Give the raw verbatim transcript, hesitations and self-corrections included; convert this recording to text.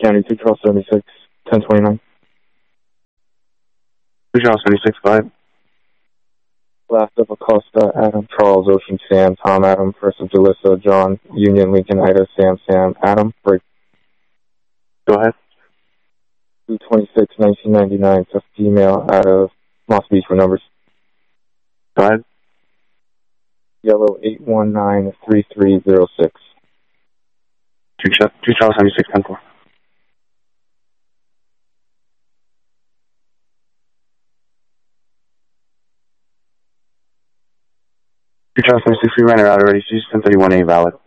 County two Charles seventy-six, ten twenty-nine. two Charles seventy-six, go ahead. Last of Acosta, Adam, Charles, Ocean, Sam, Tom, Adam, First of Jalissa, John, Union, Lincoln, Ida, Sam, Sam, Adam, break. Go ahead. two twenty-six, nineteen ninety-nine, it's a female out of Moss Beach for numbers. Go ahead. Yellow eight one nine, three three zero six. two Charles seventy-six, ten four. two Charles seventy-six, we ran it out already. She's ten thirty-one A valid.